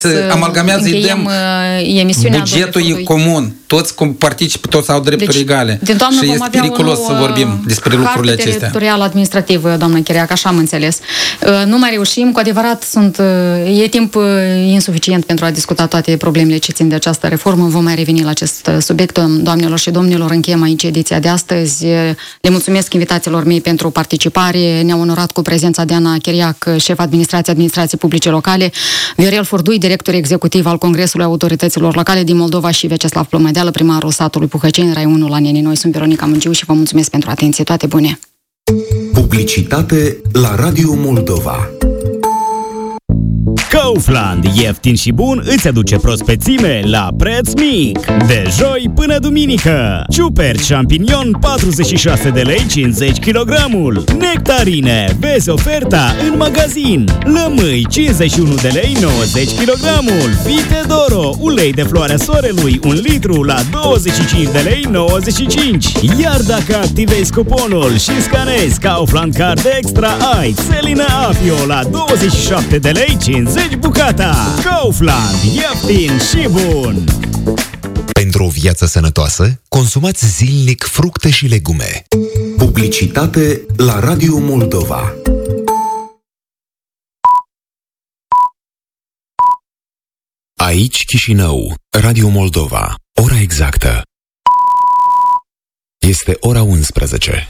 amalgamează emisiunea bugetul e comun. Toți participă, toți au drepturi egale. Din toamnă și vom este avea periculos să vorbim despre lucrurile acestea. Teritorial administrativ, doamnă Chiriac, așa am înțeles. Nu mai reușim, cu adevărat e timp insuficient pentru a discuta toate problemele ce țin de această reformă. Vom mai reveni la acest subiect. Doamnelor și domnilor, încheiem aici ediția de astăzi. Le mulțumesc invitațiilor mei pentru participare. Ne-au onorat cu prezența Diana Chiriac, șef administrației publice locale, Viorel Furdui, director executiv al Congresului Autorităților Locale din Moldova și Veceslav Plămădeală, primarul satului Puhăceni, Raionul la Neni. Noi sunt Veronica Mungiu și vă mulțumesc pentru atenție. Toate bune! Publicitate la Radio Moldova. Kaufland, ieftin și bun, îți aduce prospețime la preț mic. De joi până duminică. Ciuperci champignon 46 de lei 50 kg. Nectarine, vezi oferta în magazin. Lămâi 51 de lei 90 kg. Vite Doro, ulei de floarea soarelui 1 litru la 25 de lei 95. Iar dacă activezi cuponul și scanezi Kaufland Card Extra, ai țelină Apio la 27 de lei 50 bucata. Kaufland, ieftin și bun! Pentru o viață sănătoasă, consumați zilnic fructe și legume. Publicitate la Radio Moldova. Aici Chișinău, Radio Moldova. Ora exactă este ora 11.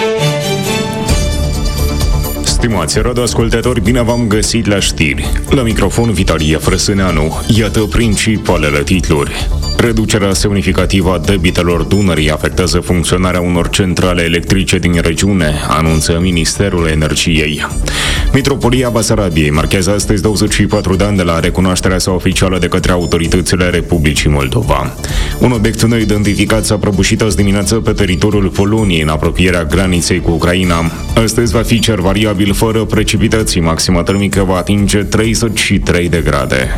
Stimați radioascultători, bine v-am găsit la știri. La microfon Vitalie Frăsâneanu. Iată principalele titluri. Reducerea semnificativă a debitelor Dunării afectează funcționarea unor centrale electrice din regiune, anunță Ministerul Energiei. Mitropolia Basarabiei marchează astăzi 24 de ani de la recunoașterea sa oficială de către autoritățile Republicii Moldova. Un obiect neidentificat s-a prăbușit azi dimineață pe teritoriul Poloniei, în apropierea graniței cu Ucraina. Astăzi va fi cer variabil fără precipitații, maxima termică va atinge 33 de grade.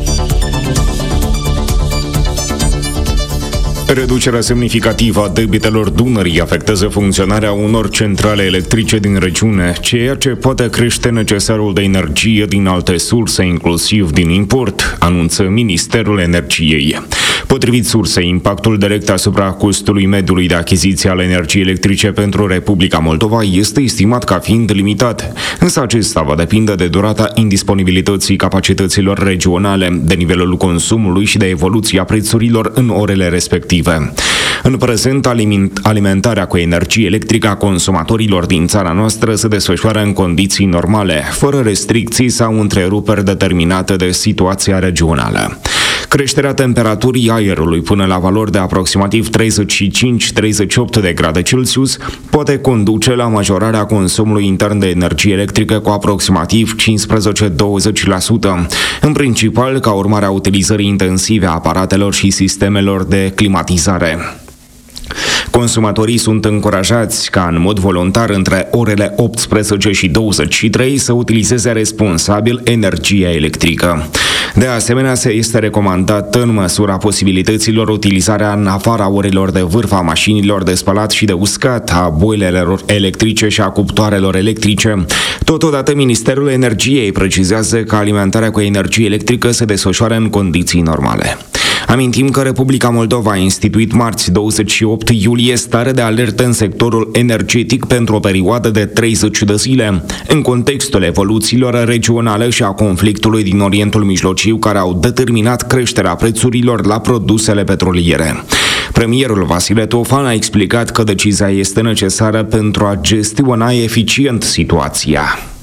Reducerea semnificativă a debitelor Dunării afectează funcționarea unor centrale electrice din regiune, ceea ce poate crește necesarul de energie din alte surse, inclusiv din import, anunță Ministerul Energiei. Potrivit sursei, impactul direct asupra costului mediului de achiziție al energiei electrice pentru Republica Moldova este estimat ca fiind limitat, însă acesta va depinde de durata indisponibilității capacităților regionale, de nivelul consumului și de evoluția prețurilor în orele respective. În prezent, alimentarea cu energie electrică a consumatorilor din țara noastră se desfășoară în condiții normale, fără restricții sau întreruperi determinate de situația regională. Creșterea temperaturii aerului până la valori de aproximativ 35-38 de grade Celsius poate conduce la majorarea consumului intern de energie electrică cu aproximativ 15-20%, în principal ca urmare a utilizării intensive a aparatelor și sistemelor de climatizare. Consumatorii sunt încurajați ca în mod voluntar între orele 18 și 23 să utilizeze responsabil energia electrică. De asemenea, se este recomandat în măsura posibilităților utilizarea în afara orelor de vârf a mașinilor de spălat și de uscat, a boilerelor electrice și a cuptoarelor electrice. Totodată, Ministerul Energiei precizează că alimentarea cu energie electrică se desfășoară în condiții normale. Amintim că Republica Moldova a instituit marți 28 iulie stare de alertă în sectorul energetic pentru o perioadă de 30 de zile, în contextul evoluțiilor regionale și a conflictului din Orientul Mijlociu care au determinat creșterea prețurilor la produsele petroliere. Premierul Vasile Tofan a explicat că decizia este necesară pentru a gestiona eficient situația.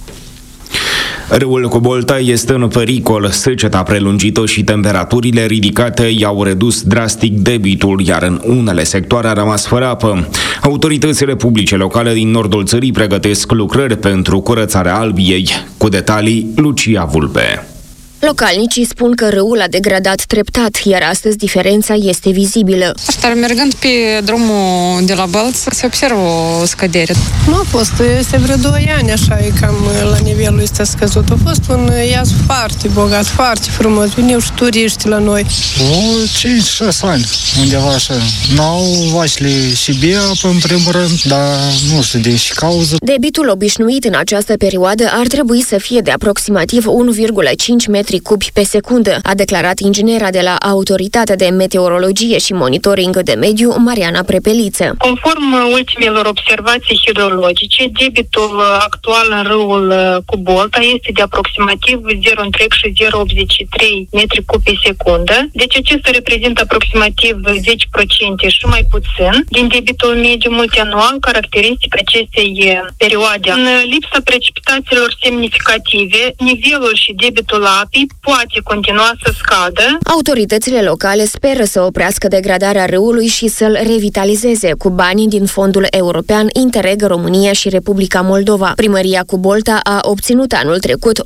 Râul Cobolta este în pericol. Seceta prelungită și temperaturile ridicate i-au redus drastic debitul, iar în unele sectoare a rămas fără apă. Autoritățile publice locale din nordul țării pregătesc lucrări pentru curățarea Albiei. Cu detalii, Lucia Vulpe. Localnicii spun că râul a degradat treptat, iar astăzi diferența este vizibilă. Dar mergând pe drumul de la Bălț, se observă o scădere. Nu a fost, este vreo 2 ani așa, e cam la nivelul ăsta scăzut. A fost un iaz foarte bogat, foarte frumos. Veneau și turiști la noi. 5-6 ani, undeva așa. N-au vașile și bea apă în primul rând, dar nu știu de și cauză. Debitul obișnuit în această perioadă ar trebui să fie de aproximativ 1,5 metri metri cubi pe secundă, a declarat inginera de la Autoritatea de Meteorologie și Monitoring de Mediu, Mariana Prepeliță. Conform ultimelor observații hidrologice, debitul actual în râul Cubolta este de aproximativ 0,083 metri cubi pe secundă, deci acesta reprezintă aproximativ 10% și mai puțin din debitul mediu multianual caracteristic acestei perioade. În lipsa precipitațiilor semnificative, nivelul și debitul apei poate continua să scadă. Autoritățile locale speră să oprească degradarea râului și să-l revitalizeze cu banii din Fondul European Interreg România și Republica Moldova. Primăria Cubolta a obținut anul trecut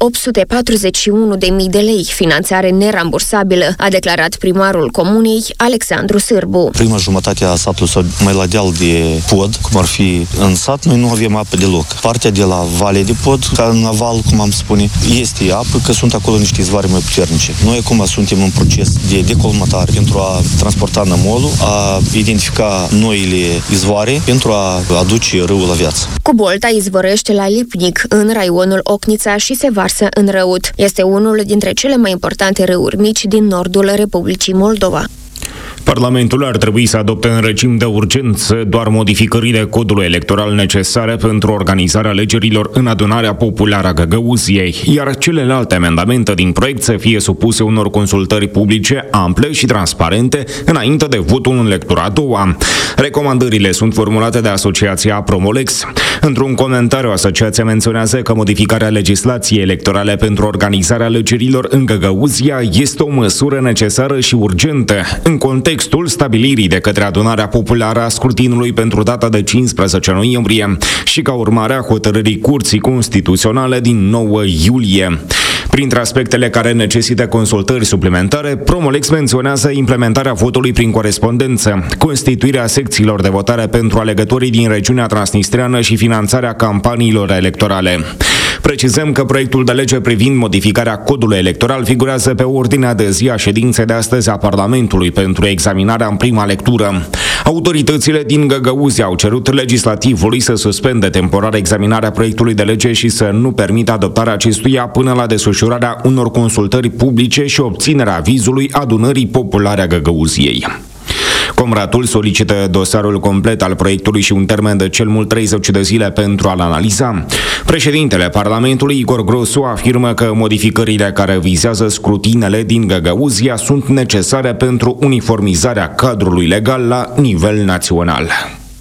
841.000 de lei, finanțare nerambursabilă, a declarat primarul comunei, Alexandru Sârbu. Prima jumătate a satului sau mai la deal de pod, cum ar fi în sat, noi nu avem apă deloc. Partea de la Valea de Pod, ca în aval, cum am spune, este apă, că sunt acolo niște izvoare mai puternice. Noi acum suntem în proces de decolmatare pentru a transporta nămolul, a identifica noile izvoare pentru a aduce râul la viață. Cubolta izvorăște la Lipnic, în raionul Ocnița și se varsă în Răut. Este unul dintre cele mai importante râuri mici din nordul Republicii Moldova. Parlamentul ar trebui să adopte în regim de urgență doar modificările codului electoral necesare pentru organizarea alegerilor în adunarea populară a Găgăuziei, iar celelalte amendamente din proiect să fie supuse unor consultări publice ample și transparente înainte de votul în lectura a doua. Recomandările sunt formulate de Asociația Promolex. Într-un comentariu, asociația menționează că modificarea legislației electorale pentru organizarea alegerilor în Găgăuzia este o măsură necesară și urgentă în contextul stabilirii de către adunarea populară a scrutinului pentru data de 15 noiembrie și ca urmare a hotărârii Curții Constituționale din 9 iulie. Printre aspectele care necesită consultări suplimentare, Promolex menționează implementarea votului prin corespondență, constituirea secțiilor de votare pentru alegătorii din regiunea transnistreană și finanțarea campaniilor electorale. Precizăm că proiectul de lege privind modificarea codului electoral figurează pe ordinea de zi a ședinței de astăzi a Parlamentului pentru examinarea în prima lectură. Autoritățile din Găgăuzia au cerut legislativului să suspende temporar examinarea proiectului de lege și să nu permită adoptarea acestuia până la desfășurarea unor consultări publice și obținerea avizului adunării populare a Găgăuziei. Comratul solicită dosarul complet al proiectului și un termen de cel mult 30 de zile pentru a-l analiza. Președintele Parlamentului, Igor Grosu, afirmă că modificările care vizează scrutinele din Găgăuzia sunt necesare pentru uniformizarea cadrului legal la nivel național.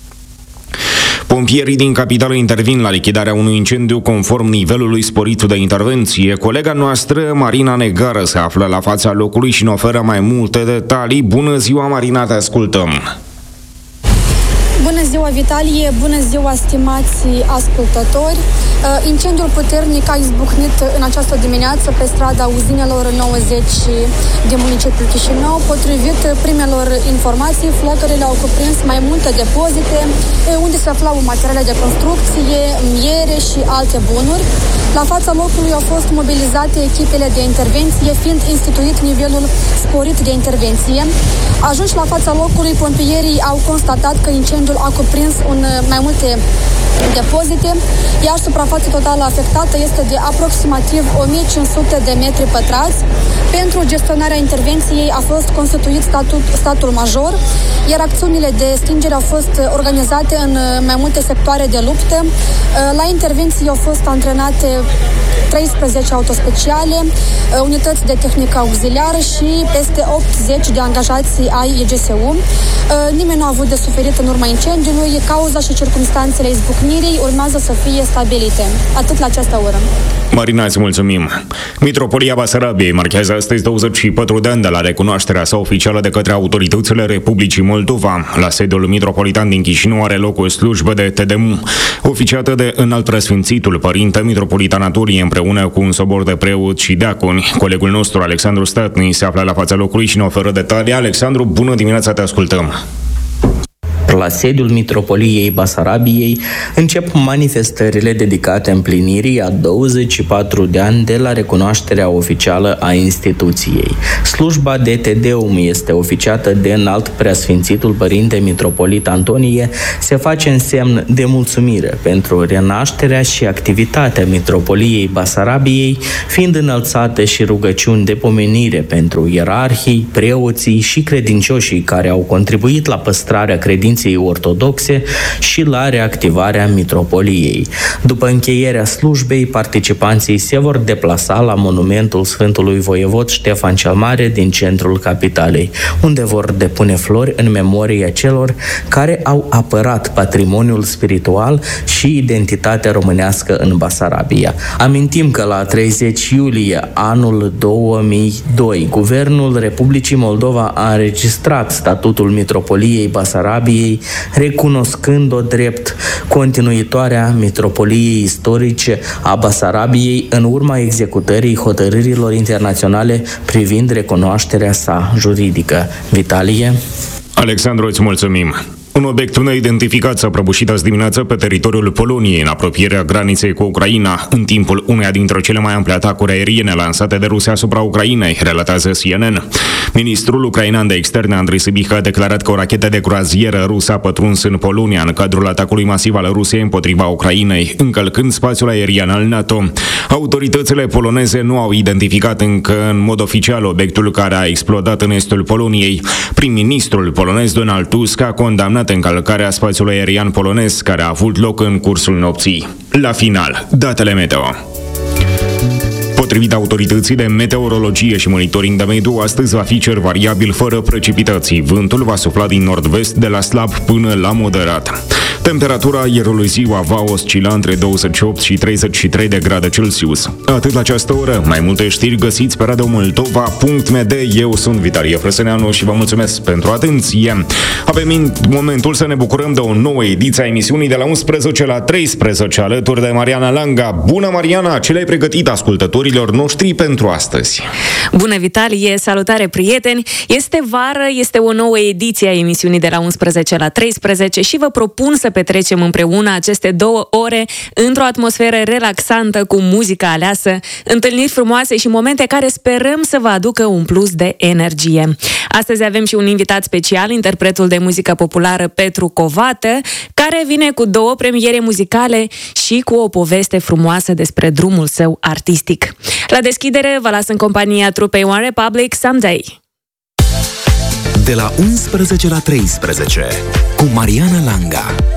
Pompierii din capitală intervin la lichidarea unui incendiu conform nivelului sporit de intervenție. Colega noastră, Marina Negară, se află la fața locului și ne oferă mai multe detalii. Bună ziua, Marina, te ascultăm! Bună ziua, Vitalie! Bună ziua, stimați ascultători! Incendiul puternic a izbucnit în această dimineață pe strada Uzinelor 90 din municipiul Chișinău. Potrivit primelor informații, flăcările au cuprins mai multe depozite unde se aflau materiale de construcție, miere și alte bunuri. La fața locului au fost mobilizate echipele de intervenție, fiind instituit nivelul sporit de intervenție. Ajunși la fața locului, pompierii au constatat că incendiul a cuprins mai multe depozite, iar suprafața totală afectată este de aproximativ 1500 de metri pătrați. Pentru gestionarea intervenției a fost constituit statul major, iar acțiunile de stingere au fost organizate în mai multe sectoare de luptă. La intervenții au fost antrenate 13 autospeciale, unități de tehnică auxiliară și peste 80 de angajați ai EGSU. Nimeni nu a avut de suferit în urma incendiului, cauza și circumstanțele izbucnirii urmează să fie stabilite. Atât la această oră. Marina, îți mulțumim. Mitropolia Basarabiei marchează astăzi 24 de ani de la recunoașterea sa oficială de către autoritățile Republicii Moldova. La sediul mitropolitan din Chișinău are loc o slujbă de TDM, oficiată de Înalt Preasfințitul Părinte Mitropolitan Anatolie, împreună cu un sobor de preoți și deaconi. Colegul nostru, Alexandru Statni, se află la fața locului și ne oferă detalii. Alexandru, bună dimineața, te ascultăm! La sediul Mitropoliei Basarabiei încep manifestările dedicate împlinirii a 24 de ani de la recunoașterea oficială a instituției. Slujba de Te Deum este oficiată de Înalt Preasfințitul Părinte Mitropolit Antonie, se face în semn de mulțumire pentru renașterea și activitatea Mitropoliei Basarabiei, fiind înălțate și rugăciuni de pomenire pentru ierarhii, preoții și credincioșii care au contribuit la păstrarea credinței ortodoxe și la reactivarea mitropoliei. După încheierea slujbei, participanții se vor deplasa la monumentul Sfântului Voievod Ștefan cel Mare din centrul capitalei, unde vor depune flori în memoria celor care au apărat patrimoniul spiritual și identitatea românească în Basarabia. Amintim că la 30 iulie anul 2002, Guvernul Republicii Moldova a înregistrat statutul Mitropoliei Basarabiei, recunoscând-o drept continuitoarea Mitropoliei istorice a Basarabiei în urma executării hotărârilor internaționale privind recunoașterea sa juridică. Vitalie? Alexandru, îți mulțumim. Un obiect neidentificat s-a prăbușit azi dimineață pe teritoriul Poloniei, în apropierea graniței cu Ucraina, în timpul uneia dintre cele mai ample atacuri aeriene lansate de Rusia asupra Ucrainei, relatează CNN. Ministrul ucrainean de externe, Andrei Sybiha, a declarat că o rachetă de croazieră rusă a pătruns în Polonia în cadrul atacului masiv al Rusiei împotriva Ucrainei, încălcând spațiul aerian al NATO. Autoritățile poloneze nu au identificat încă în mod oficial obiectul care a explodat în estul Poloniei. Prim-ministrul polonez Donald Tusk a condamnat încălcarea spațiului aerian polonez care a avut loc în cursul nopții. La final, datele meteo. Potrivit autorității de meteorologie și monitoring de mediu, astăzi va fi cer variabil fără precipitații. Vântul va sufla din nord-vest de la slab până la moderat. Temperatura aerului ziua va oscila între 28 și 33 de grade Celsius. Atât la această oră. Mai multe știri găsiți pe radiomoldova.md. Eu sunt Vitalie Frăsăneanu și vă mulțumesc pentru atenție. Avem momentul să ne bucurăm de o nouă ediție a emisiunii de la 11 la 13 alături de Mariana Langa. Bună, Mariana! Ce le-ai pregătit ascultătorilor noștri pentru astăzi? Bună, Vitalie! Salutare, prieteni! Este vară, este o nouă ediție a emisiunii de la 11 la 13 și vă propun să petrecem împreună aceste 2 ore într-o atmosferă relaxantă cu muzica aleasă, întâlniri frumoase și momente care sperăm să vă aducă un plus de energie. Astăzi avem și un invitat special, interpretul de muzică populară Petru Covată, care vine cu 2 premiere muzicale și cu o poveste frumoasă despre drumul său artistic. La deschidere vă las în compania trupei One Republic Someday. De la 11 la 13 cu Mariana Langa.